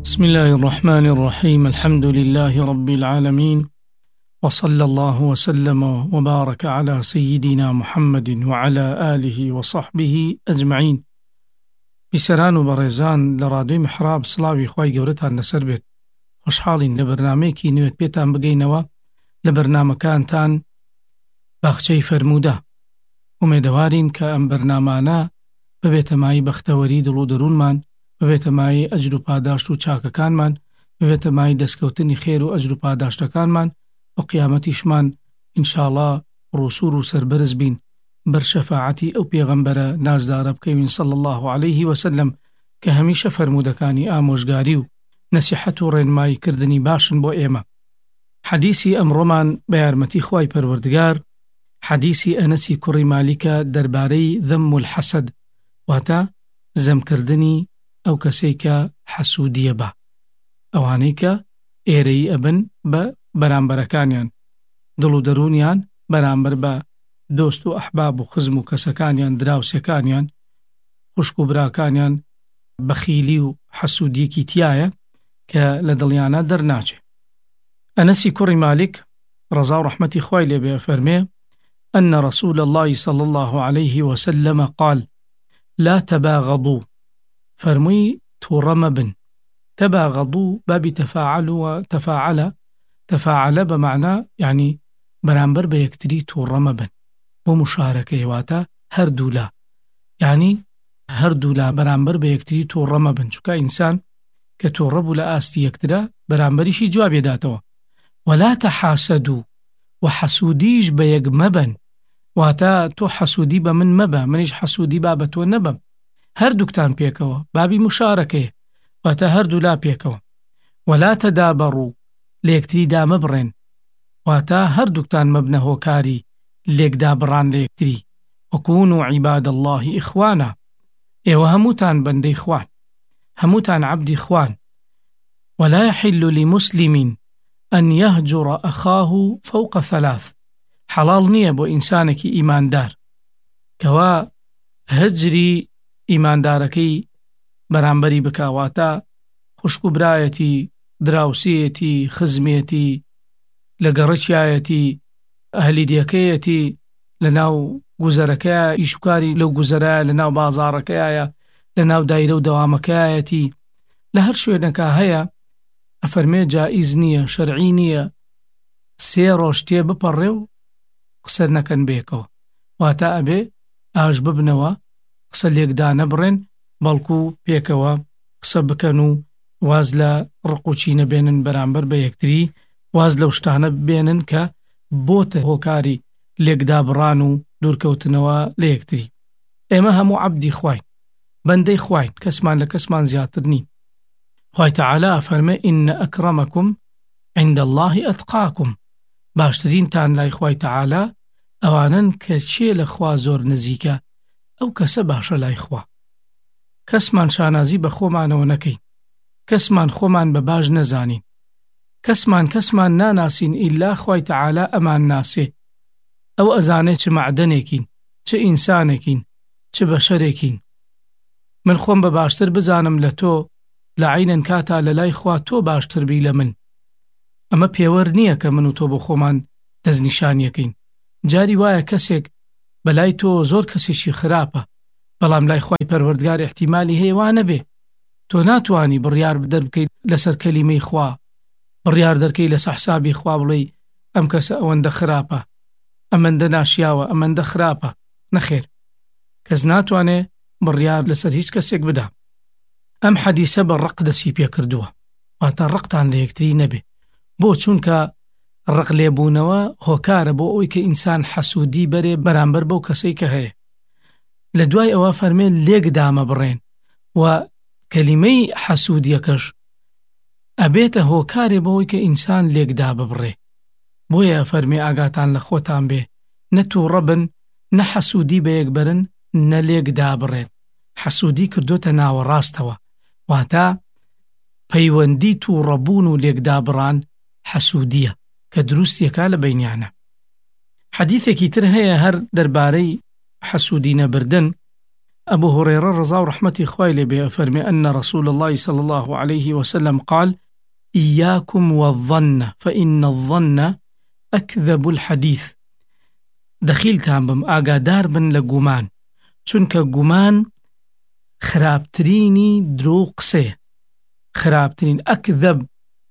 بسم الله الرحمن الرحيم. الحمد لله رب العالمين، وصلى الله وسلم وبارك على سيدنا محمد وعلى آله وصحبه أجمعين. بسران وبرزان لرادوی محراب سلاوی خوای گەورەتان لەسەر بێت. خۆشحاڵین لە بەرنامەیەکی نوێت پێتان بگەینەوە لە بەرنامەکانتان باخچەی فەرموودە. ومێدەوارین کە ئەم بەرنامانە ببێتە مای بەختەوەری دڵ و دەروونمان، ببێتە مای ئەجر و پاداشت و چاکەکانمان، ببێتە مای دەستکەوتنی خێر و ئەجر و پاداشتەکانمان و قیامەتیشمان ئینشاءڵڵا ڕووسور و سەربەرز بین بەر شەفاعەتی ئەو پێغەمبەرە نازدارە بکەوین صلی الله عليه وسلم کە هەمیشە فەرموودەکانی ئامۆژگاری و نەسیحەت و ڕێنماییکردنی باشن بۆ ئێمە. حەدیسی ئەمڕۆمان بە یارمەتی خوای پەروەردگار حەدیسی ئەنەسی کوڕی مالیکە دەربارەی ذەم الحەسەد، واتە زەمکردنی ئەو کەسەی کە حەسوودیە بە، ئەوانەی کە ئێرەی ئەبن بە بەرامبەرەکانیان، دڵ و دەروونیان بەرامبەر بە دۆست و ئەحباب و خزم و کەسەکانیان، دراوسەکانیان، خوشک و براکانیان بەخیلی و حەسوودیەکی تایە کە لە دڵیانە دەرناچێ. ئەنەسی کوڕی مالک ڕەزا و ڕەحمەتی خوای لێبێ فەرمێ أن رسول الله صلى الله عليه وسلم قال لا تباغضوا، فرمي توڕە بن. تباغضوا بابی تفاعل و تفاعل بمعنى يعني بەرامبەر بە یەکتری توڕە بن بۆ مشارەکەی، واتە هەردوو لا، يعني هەردوو لا بەرامبەر بە یەکتری توڕە بن، چونکە ئینسان کە توڕە بوو لە ئاستی یەکترە بەرامبەریشی جوابێ داتەوە. ولا تحاسدوا، وحسودیش بە یەک مەبن، واتە تۆ حەسوودی بە من مەبە، منیش حەسوودی با بە تۆ نەبم، هەردووکتان پێکەوە، بابی مشارەکەیە، واتە هەردوو لا پێکەوە. ولا تدابروا، لە یەکتری دا مەبڕێن، واتە هەردووکتان مەبنە هۆکاری لێکدا بڕان لە یەکتری. وكونوا عباد الله إخوانا، ئێوە هەمووتان بەندەی خوان، هەمووتان عەبدی خوان. ولا يحل لمسلم أن يهجر أخاه فوق ثلاث، حەڵاڵ نییە بۆ ئینسانێکی ئیماندار کەوا هەجری ئیماندارەکەی بەرامبەری بکاواتە خوشک و برایەتی، دراوسیەتی، خزمێتی، لە گەڕەکیایەتی، ئەهلیدیەکەیەتی، لە ناو گوزەرەکەیە، ئیشوکاری لەو گوزەرایە، لە ناو بازاڕەکەیە، لە ناو دایرە و دەوامەکەیەتی، لە هەر شوێنەکە هەیە. ئەفەرمێ جائیز نییە، شەرعی نییە 3 ڕۆژ تێ بپەڕێ و قسە نەکەن بێکەوە، واتە ئەبێ ئاش ببنەوە، قسە لێکدا نەبڕێن، بەڵکو پێکەوە قسە بکەن و واز لە ڕق و چینە بێنن بەرامبەر بە یەکتری، واز لەو شتانە بێنن کە بۆتە هۆکاری لێکدا بڕان و دوورکەوتنەوە لە یەکتری. ئێمە هەموو عەبدی خوین، بەندەی خوین، کەسمان لە کەسمان زیاتر نین. خوای تەعالا فەرمێ ئین ئەکرەمەکم عند الله ئەتقاکم، باشترینتان لای خوای تەعالا ئەوانن کە چێ لە خوا زۆر نزیکە، ئەو کەسە باشە لای خوا. کەسمان شانازی بە خۆمانەوە نەکەین، کەسمان خۆمان بە باش نەزانین، کەسمان ناناسین ئیلا خوای تەعالا ئەمان ناسێ. ئەو ئەزانێ چ مەعدەنێکین، چ ئینسانێکین، چ بەشەرێکین. من خۆم بە باشتر بزانم لە تۆ، لە عینەن کاتا لە لای خوا تۆ باشتر بی لە من. ئەمە پێوەەر نییە کە من و تۆ بۆ خۆمان دەستنیشانیەکەین. جاری وایە کەسێک بەلای تۆ زۆر کەسێکی خراپە، بەڵام لای خوای پەروەردگار احتیمالی هەیەوانە بێ. تۆ ناتوانی بڕیار دەربکەیت لەسەر کەلیمەی خوا، بڕیار دەرکەی لەسەر حسابی خوا بڵێ ئەم کەسە ئەوەندە خراپە، ئەمەندە ناشیاوە، ئەمەندە خراپە. نەخێر، کەس ناتوانێ بڕیار لەسەر هیچ کەسێک بدا. ئەم حەدیسە بە ڕق دەسی پێ کردووە، واتە ڕقتان لە یەکتری نەبێ. بۆ چونکە ڕق لێبوونەوە هۆکارە بۆ ئەوەی کە ئینسان حەسوودی بەرێ بەرامبەر بەو کەسەی کە هەیە. لە دوای ئەوە فەرمێن لێکدامە بڕێن، و کەلیمەی حەسوودیەکەش ئەبێتە هۆکارێ بۆ ئەوەی کە ئینسان لێکدا ببڕێ. بۆیە فەرمێ ئاگاتان لە خۆتان بێ، نە تووڕە بن، نە حەسوودی بە یەکبەرن، نە لێکدا بڕێن. حەسوودی کردوتە ناوەڕاستەوە، واتە پەیوەندی تووڕەبوون و لێکدا بڕان حەسوودیە کە دروستیەکە لە بەینیانە. حەدیثێکی تر هەیە هەر دەربارەی حەسوودی نەبردن، أبو هريرة رضا ورحمة خواه لبه فرمي أن رسول الله صلى الله عليه وسلم قال: إياكم والظن فإن الظن أكذب الحديث. دخيلتان بم ئاگادار بن لە گومان، چونکە گومان خراپترینی درۆ قسەیە. خراپترین ئەکذەب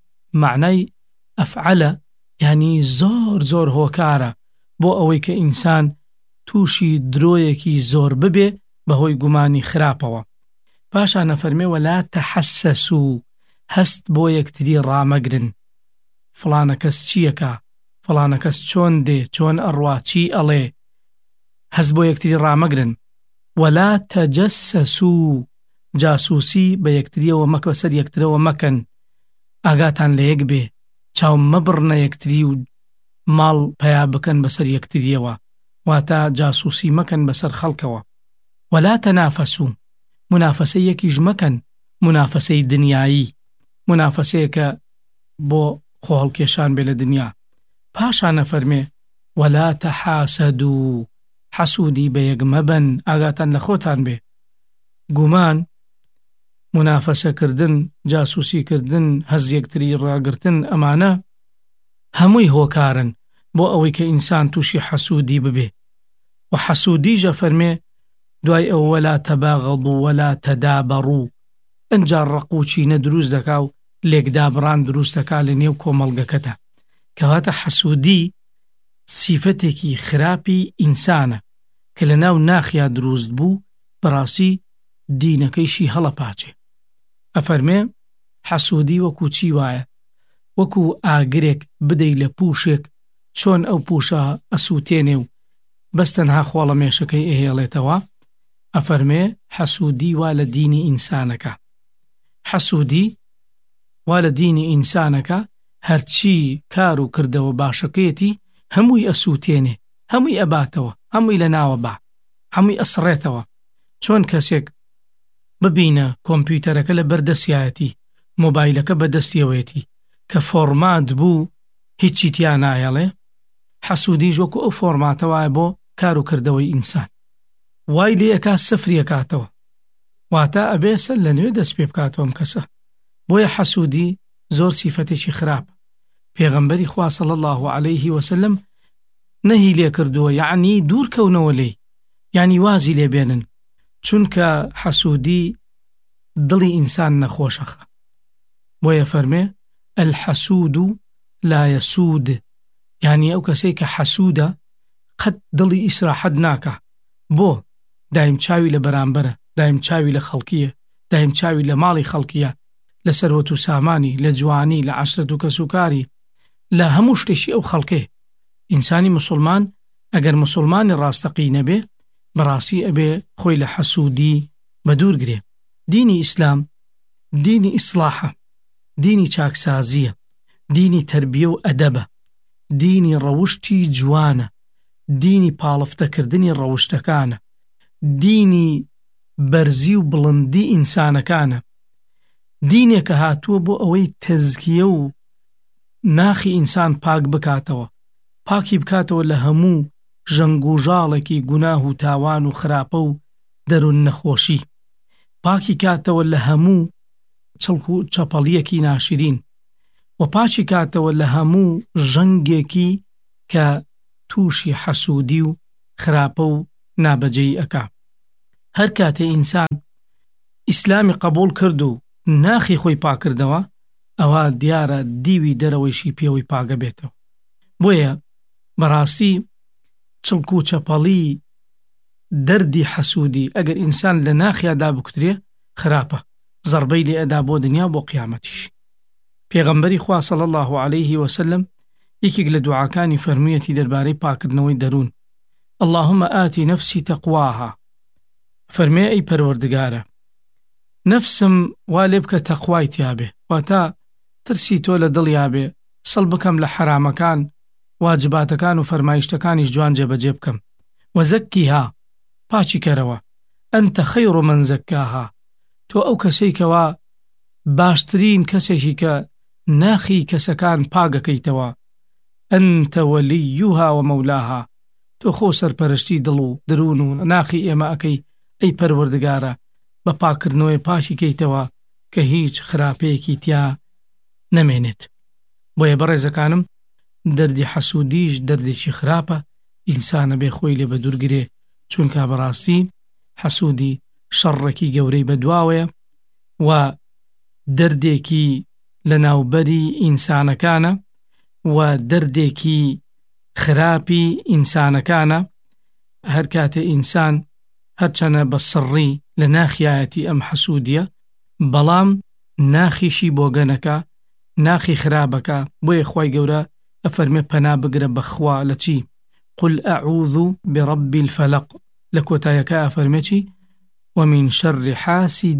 معنای ئەفعەلە، یعنی زۆر هۆکارە بۆ ئەوەی کە ئینسان تووشی درۆیەکی زۆر ببێ بەهۆی گومانی خراپەوە. پاشان ئەفەرمێ: وەلا تەحەسەسوو، هەست بۆ یەکتری ڕامەگرن. فڵانە کەس چیەکە، فڵانە کەس چۆن دێ، چۆن ئەڕوا، چی ئەڵێ، هەست بۆ یەکتری ڕامەگرن. وەلا تەجەسەسوو، جاسووسی بە یەکتریەوە مەکە، بەسەر یەکترەوە مەکەن، ئاگاتان لە یەک بێ، چاو مەبڕنە یەکتری و ماڵ پیا بکەن بەسەر یەکتریەوە، واتە جاسووسی مەکەن بەسەر خەڵکەوە. وەلا تەنافەسوو، منافەسەی یەکیش مەکەن، منافەسەی دنیایی، منافەسەیەکە بۆ خۆڵکێشان بێ لە دنیا. پاشان ئەفەرمێ: وەلا تەحاسەدوو، حەسوودی بە یەک مەبەن، ئاگاتان لە خۆتان بێ. گومان، منافەسەکردن، جاسووسیکردن، هەز یەکتری ڕاگرتن، ئەمانە هەمووی هۆکارن بۆ ئەوەی کە ئینسان تووشی حەسوودی ببێ. و حەسوودیژە فەرمێ دوای ئەو: وەلا تەباغەضوا وەلا تەدابەڕوو، ئەنجا ڕق و چینە دروست دەکا و لێکدابڕان دروست دەکا لە نێو کۆمەڵگەکەتە. کەواتە حەسوودی سیفەتێکی خراپی ئینسانە کە لە ناو ناخیا دروست بوو، بەڕاستی دینەکەیشی هەڵەپاچێ. ئەفەرمێ حەسوودی وەکو چی وایە؟ وەکو ئاگرێک بدەی لە پووشێک، چۆن ئەو پووشە ئەسووتێنێ و بەستەنها خۆڵە مێشەکەی ئەهێڵێتەوە. ئەفەرمێ حەسوودی وا لە دینی ئینسانەکە. حەسوودی وا لە دینی ئینسانەکە، هەرچی کار و کردەوە باشەکەیەتی هەمووی ئەسووتێنێ، هەمووی ئەباتەوە، هەمووی لە ناوە با، هەمووی ئەسڕێتەوە. چۆن کەسێک ببینە کۆمپیوتەرەکە لە بەردەستیایەتی، مۆبایلەکە بەدەستیەوەیەتی کە فۆرمات بوو، هیچی تیا نایەڵێ، حەسوودیش وەکو ئەو فۆرماتەوەیە بۆ کار و کردەوەی ئینسان. وای لێەکە سفری ئەکاتەوە، واتە ئەبێ سەر لە نوێ دەست پێ بکاتەوە ئەم کەسە. بۆیە حەسوودی زۆر سیفەتێکی خراپ. پێغەمبەری خوا صلی الله عليه وسلم نەهی لێ کردووە، یعنی دوورکەونەوە لێی، یعنی وازی لێبێنن، چونکە حەسوودی دڵی ئینسان نەخۆشەخە. بۆیە فەرمێ: الحەسود لا يسود، یعنی ئەو کەسەی کە حەسوودە قەت دڵی ئیسراحەت ناکە. بۆ دایم چاوی لە بەرامبەرە، دایم چاوی لە خەڵکیە، دایم چاوی لە ماڵی خەڵکیە، لە سەروەت و سامانی، لە جوانی، لە عەشرەت و کەسوکاری، لە هەموو شتێکی ئەو خەڵکێ. ئینسانی مسلمان ئەگەر مسلمانی ڕاستەقی نەبێ، بەڕاستی ئەبێ خۆی لە حەسوودی بەدوورگرێ. دینی ئیسلام دینی ئیسلاحە، دینی چاکسازیە، دینی تەربیە و ئەدەبە، دینی ڕەوشتی جوانە، دینی پاڵفتەکردنی ڕەوشتەکانە، دینی بەرزی و بڵندی ئینسانەکانە، دینێکە هاتووە بۆ ئەوەی تەزکیە و ناخی ئینسان پاک بکاتەوە، پاکی بکاتەوە لە هەموو ژەنگ و ژاڵێکی گوناه و تاوان و خراپە و دەرون نەخۆشی، پاکی کاتەوە لە هەموو چڵک و چەپەڵیەکی ناشرین، و پاچی کاتەوە لە هەموو ژەنگێکی کە تووشی حەسوودی و خراپە و نابەجێی ئەکا. هەر کاتێ ئینسان ئیسلامی قبول کرد و ناخی خۆی پاکردەوە، ئەوە دیارە دیوی دەرەوەیشی پێوەی پاگە بێتەوە. بۆیە بەڕاستی چڵک و چەپەڵی دەردی حەسوودی ئەگەر ئینسان لە ناخیادا بکوترێ خراپە، زەربەی لێ ئەدا بۆ دنیا بۆ قیامەتیش. پێغەمبەری خوا صلی الله عليه وسلم یەکێک لە دوعاکانی فەرموویەتی دەربارەی پاکردنەوەی دەروون: اللهم آتی نفسی تەقواها، فەرمێ ئەی پەروەردگارە نەفسم وا لێ بکە تەقوای تیابێ، واتە ترسی تۆ لە دڵیا بێ، سەڵ بکەم لە حرامەکان، واجباتەکان و فەرمایشتەکانیش جوان جێبەجێ بکەم. وەزەکیها، پاچی کەرەوە، ئەنتە خەیر من زەکاها، تۆ ئەو کەسەی کەوا باشترین کەسێکی کە ناخی کەسەکان پاگەکەیتەوە، ئەنتە وەلیوها و مەولاها، تۆ خۆ سەرپەرشتی دڵ و درون و ناخی ئێمە ئەەکەی، ئەی پەروەردگارە بە پاکردنەوەی پاشی کەیتەوە کە هیچ خراپەیەکی تیا نەمێنێت. بۆیە بەڕێزەکانم دەردی حەسوودیش دەردێکی خراپە، ئینسانە بێ خۆی لێ بە دوورگرێ، چونکە بەڕاستی حەسوودی شەڕێکی گەورەی بەدواوەیە و دەردێکی لە ناوبەری ئینسانەکانە و دەردێکی خراپی ئینسانەکانە. هەر کاتێ ئینسان هەرچەنە بە سڕی لە ناخیایەتی ئەم حەسوودیە، بەڵام ناخیشی بۆگەنەکە، ناخی خراپەکە. بۆیە خوای گەورە ئەفەرمێ پەنا بگرە بەخوا لە چی؟ قل أعوذ برب الفلق. لە کۆتایەکە ئەفەرمێ چی؟ ومن شر حاسد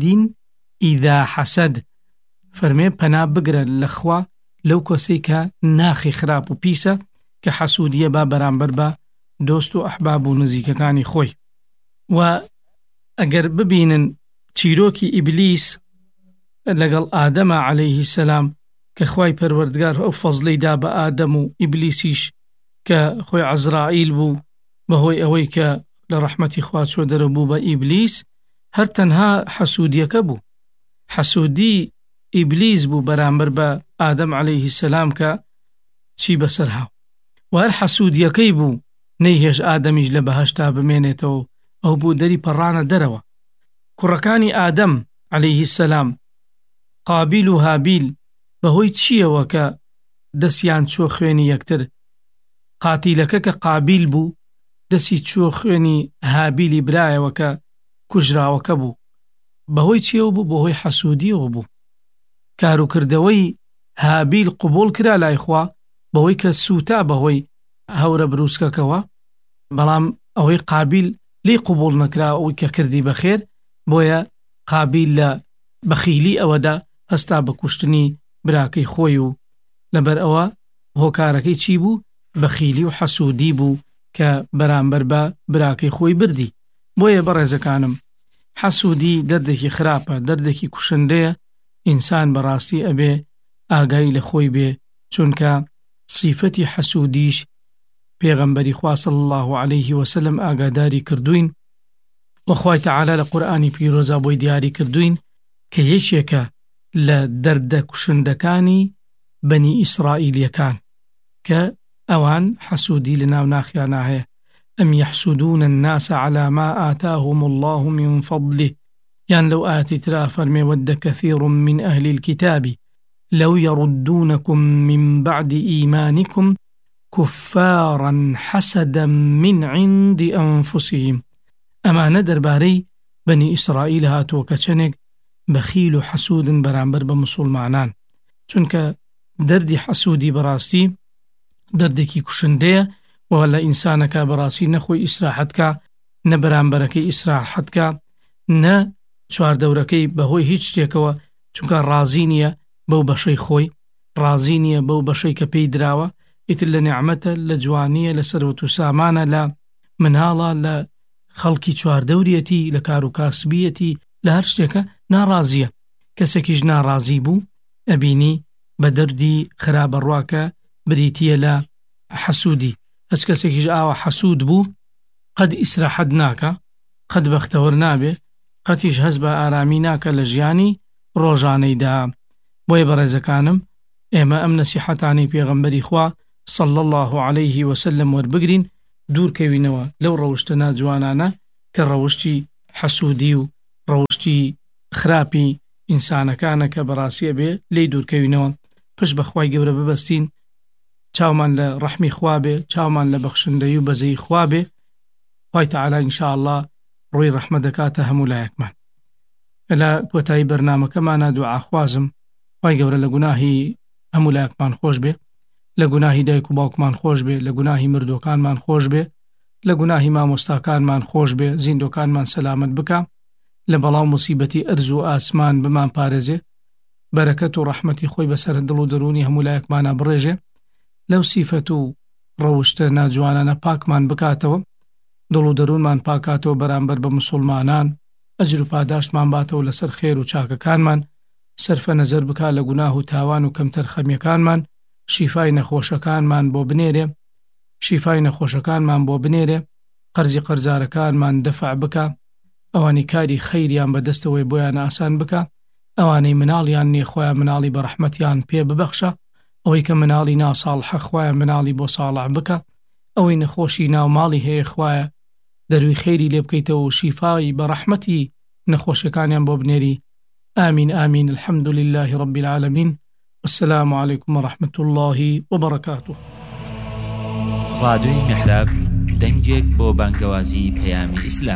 إذا حسد. فەرمێ پەنا بگرە لەخوا لەو کۆسەی کە ناخی خراپ و پیسە کە حەسوودیە با بەرامبەر بە دۆست و ئەحباب و نزیکەکانی خۆی. و ئەگەر ببینن چیرۆکی ئیبلیس لەگەڵ ئادەمە عەلەیهی سەلام کە خوای پەروەردگار ئەو فەزڵەی دا بە ئادەم و ئیبلیسیش کە خۆی عەزرائیل بوو بەهۆی ئەوەی کە لە ڕەحمەتی خوا چۆ دەرەبوو بە ئیبلیس، هەر تەنها حەسوودیەکە بوو. حەسوودی ئیبلیس بوو بەرامبەر بە ئادەم عەلەیهی سەلام کە چی بەسەر هاو، و هەر حەسوودیەکەی بوو نەیهێش ئادەمیش لە بەهەشتا بمێنێتەوە، ئەو بوو دەری پەڕانە دەرەوە. کوڕەکانی ئادەم عەلەیهی سەلام، قابیل و هابیل، بەهۆی چیەوە کە دەستیان چۆ خوێنی یەکتر؟ قاتیلەکە کە قابیل بوو دەستی چۆ خوێنی هابیلی برایەوە کە کوژراوەکە بوو. بەهۆی چیەوە بوو؟ بەهۆی حەسوودیەوە بوو. کاروکردەوەی هابیل قبول کرا لای خوا بەهۆی کە سوتا بەهۆی هەورە بروسکەکەوە، بەڵام ئەوەی قابیل لی قبول نەکرا ئەوەی کە کردی بەخێر، بۆیە قابیل لە بەخیلی ئەوەدا هەستا بە کوشتنی براکەی خۆی و لەبەر ئەوە هۆکارەکەی چی بوو؟ بەخیلی و حەسوودی بوو کە بەرامبەر بە براکەی خۆی بردی. بۆیە بەڕێزەکانم حەسوودی دەردێکی خراپە، دەردێکی کوشندەیە. ئینسان بەڕاستی ئەبێ ئاگای لە خۆی بێ، چونکە صیفەتی حەسوودیش پێغەمبەری خوا صلی الله علیه وسلم ئاگاداری کردوین و خوای تەعالی لە قورئانی پیرۆزە بۆی دیاری کردوین کە یەکێکە لە دەردە کوشندەکانی بەنی ئیسرائیلیەکان کە ئەوان حەسوودی لە ناو ناخیانە هەیە. ئەم یەحسودون الناس على ما آتاهم الله من فضله. یان لەو ئاەتی ترا فەرمێ وەدە كثير من أهل الكتاب لو يردونكم من بعد إيمانكم كفارا حسدا من عند أنفسهم. ئەمانە دەربارەی بەنی ئیسرائیل هاتووە کە چەندێک بەخیل و حەسوودن بەرامبەر بە موسڵمانان، چونکە دەردی حەسوودی بەڕاستی دەردێکی کوشندەیە و لە ئینسانەکە بەڕاستی نەخۆی ئیسراحەتکە، نە بەرامبەرەکەی ئیسراحەتکە، نە چواردەورەکەی بەهۆی هیچ شتێکەوە، چونکە ڕازی نییە بەو بەشەی خۆی، ڕازی نییە بەو بەشەی کە پێی دراوە، ئیتر لە نیعمەتە، لە جوانیە، لە سەروەت و سامانە، لە مناڵە، لە خەڵکی چواردەوریەتی، لە کار و کاسبیەتی، لە هەر شتێکە ناڕازیە. کەسێکیش ناڕازی بوو ئەبینی بە دەردی خراپە ڕواکە بریتیە لە حەسوودی. هەچ کەسێکیش ئاوە حەسوود بوو قەد ئیسراحەت ناکە، قەد بەختەوەر نابێ، قەتیش هەز بە ئارامی ناکە لە ژیانی ڕۆژانەیدا. بۆیە بەڕێزەکانم ئێمە ئەم نەسیحەتانی پێغەمبەری خوا صلی الله علیه وسلم وەربگرین، دوورکەوینەوە لەو ڕەوشتە ناجوانانە کە ڕەوشتی حەسوودی و ڕەوشتی خراپی ئینسانەکانە کە بەڕاستی بێ لی دوورکەوینەوە. پشت بەخوای گەورە ببەستین، چاومان لە ڕەحمی خوا بێ، چاومان لە بەخشندەی و بەزەی خوا بێ. خوای تەعالی ئینشاءالله ڕووی ڕەحمەت دەکاتە هەموو لایەکمان. لە کۆتایی بەرنامەکەمانە دوعا خوازم خوای گەورە لە گوناهی هەموو لایەکمان خۆش بێ، لە گوناهی دایک و باوکمان خۆش بێ، لە گوناهی مردوەکانمان خۆش بێ، لە گوناهی مامۆستاکانمان خۆش بێ، زیندۆکانمان سەلامەت بکە، لە بەڵاو موسیبەتی ئەرز و ئاسمان بمان پارێزێ، بەرەکەت و ڕەحمەتی خۆی بەسەر دڵ و دەرونی هەموو لایەکمانە بڕێژێ، لەو سیفەت و ڕەوشتە ناجوانانە پاکمان بکاتەوە، دڵ و دەروونمان پاکاتەوە بەرامبەر بە موسڵمانان، ئەجر و پاداشتمان باتەوە لەسەر خێر و چاکەکانمان، سەرفە نەزەر بکات لە گوناه و تاوان و کەمتەر خەمیەکانمان، شیفای نەخۆشەکانمان بۆ بنێرێ، شیفای نەخۆشەکانمان بۆ بنێرێ، قەرزی قەرزارەکانمان دەفع بکە، ئەوانی کاری خەیریان بەدەستەوەی بۆیان ئاسان بکە، ئەوانەی مناڵیان نییە خۆیان مناڵی بە ڕەحمەتیان پێ ببەخشە، ئەوەی کە مناڵی ناساڵحە خوایە مناڵی بۆ ساڵح بکە، ئەوەی نەخۆشی ناو ماڵی هەیە خوایە دەروی خەیری لێ بکەیتەوە و شیفای بە ڕەحمەتی نەخۆشەکانیان بۆ بنێری. آمین آمین. الحمد لله رب العالمين. والسلام عليكم ورحمة الله وبركاته. راديو محراب دەنگێک بۆ بانگەوازی پەیامی ئیسلام.